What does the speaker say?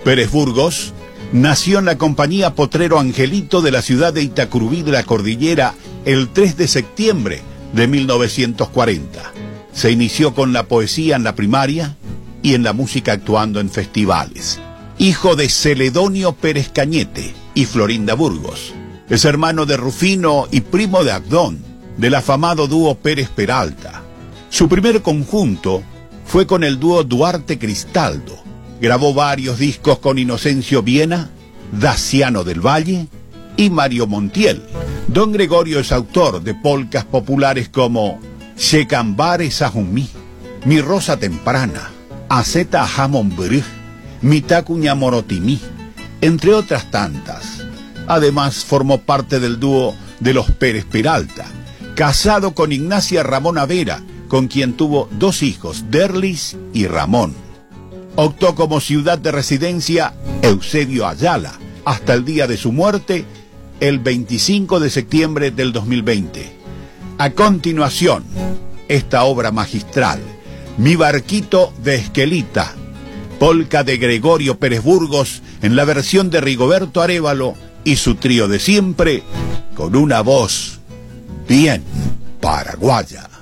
Pérez Burgos nació en la compañía Potrero Angelito de la ciudad de Itacurubí de la Cordillera el 3 de septiembre de 1940. Se inició con la poesía en la primaria y en la música actuando en festivales. Hijo de Celedonio Pérez Cañete y Florinda Burgos. Es hermano de Rufino y primo de Abdón, del afamado dúo Pérez Peralta. Su primer conjunto fue con el dúo Duarte Cristaldo. Grabó varios discos con Inocencio Viena, Daciano del Valle y Mario Montiel. Don Gregorio es autor de polcas populares como Checambare Sajumí, Mi Rosa Temprana, Aceta Jamón Brug, Mitacuña Morotimí, entre otras tantas. Además formó parte del dúo de los Pérez Peralta, casado con Ignacia Ramona Vera, con quien tuvo 2 hijos, Derlis y Ramón. Optó como ciudad de residencia Eusebio Ayala, hasta el día de su muerte, el 25 de septiembre del 2020. A continuación, esta obra magistral, Mi Barquito de Esquelita, polca de Gregorio Pérez Burgos, en la versión de Rigoberto Arévalo y su trío de siempre, con una voz bien paraguaya.